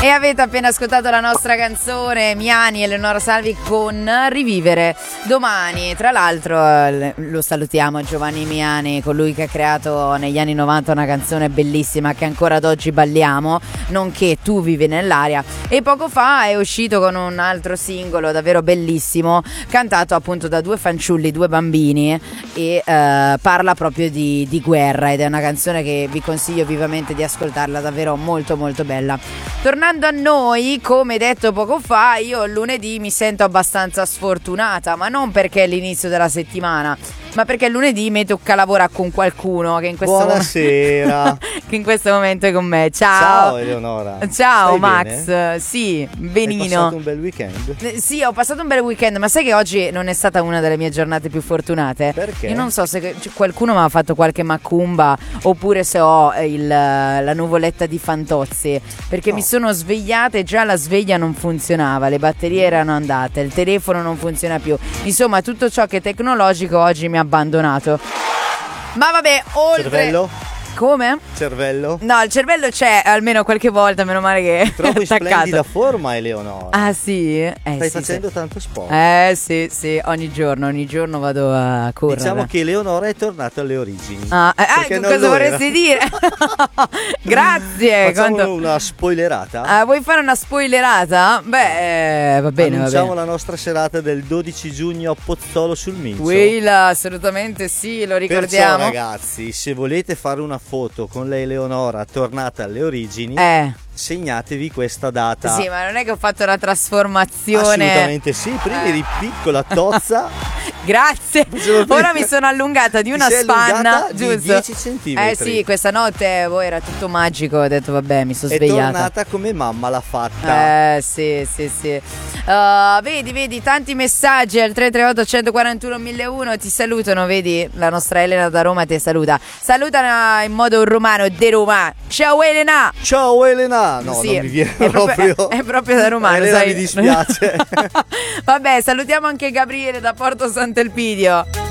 E avete appena ascoltato la nostra canzone Miani e Eleonora Salvi con Rivivere. Domani, tra l'altro, lo salutiamo Giovanni Miani, colui che ha creato negli anni 90 una canzone bellissima che ancora ad oggi balliamo, nonché Tu vivi nell'aria. E poco fa è uscito con un altro singolo davvero bellissimo, cantato appunto da due fanciulli, due bambini, e parla proprio di guerra, ed è una canzone che vi consiglio vivamente di ascoltarla, davvero molto molto bella. Tornando a noi, come detto poco fa, io il lunedì mi sento abbastanza sfortunata, ma non perché è l'inizio della settimana, ma perché lunedì mi tocca lavorare con qualcuno che in questo Buonasera. che in questo momento è con me. Ciao Eleonora. Ciao Stai Max. bene? Sì, benino. Hai passato un bel weekend? Sì, ho passato un bel weekend, ma sai che oggi non è stata una delle mie giornate più fortunate? Perché? Io non so se qualcuno mi ha fatto qualche macumba oppure se ho la nuvoletta di Fantozzi, perché mi sono svegliata e già la sveglia non funzionava, le batterie erano andate, il telefono non funziona più. Insomma, tutto ciò che è tecnologico oggi mi ha abbandonato. Ma vabbè, oltre... Cervello? Come? Cervello? No, il cervello c'è almeno qualche volta, meno male che Trovo è in splendida attaccato. forma, Eleonora. Ah sì? Stai sì, facendo sì. tanto sport. Sì, ogni giorno vado a correre. Diciamo che Eleonora è tornata alle origini. Ecco, cosa vorresti dire? Grazie. Facciamo una spoilerata? Vuoi fare una spoilerata? Beh, va bene. Annunciamo la nostra serata del 12 giugno a Pozzolo sul Mincio. Quella, assolutamente sì, lo ricordiamo. Perciò ragazzi, se volete fare una foto con la Eleonora tornata alle origini, segnatevi questa data. Sì, ma non è che ho fatto la trasformazione. Assolutamente sì, prima eri piccola, tozza. Grazie. Ora mi sono allungata di una spanna, di giusto? 10 centimetri. Sì, questa notte era tutto magico. Ho detto vabbè, mi sono svegliata. È tornata come mamma l'ha fatta. Sì. Vedi tanti messaggi al 338 141 1001. Ti salutano, vedi, la nostra Elena da Roma ti saluta. Salutano in modo romano de Roma. Ciao Elena. Ciao Elena. No, sì, non mi viene è proprio da romano, Elena, sai? mi dispiace. Vabbè, salutiamo anche Gabriele da Porto Sant'Elpidio.